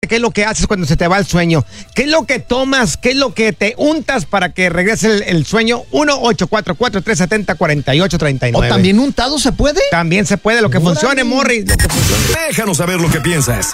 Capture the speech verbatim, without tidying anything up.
qué es lo que haces cuando se te va el sueño. ¿Qué es lo que tomas? ¿Qué es lo que te untas para que regrese el, el sueño? uno ocho cuatro cuatro, tres siete cero, cuatro ocho tres nueve. ¿O también untado se puede? También se puede, lo que Órale. funcione, Morris. Lo que funcione. Déjanos saber lo que piensas.